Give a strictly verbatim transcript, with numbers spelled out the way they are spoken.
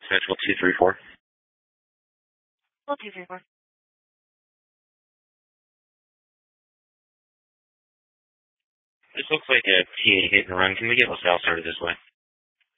Central two three four. Well, two three four. This looks like a T A hit and run. Can we get LaSalle started this way?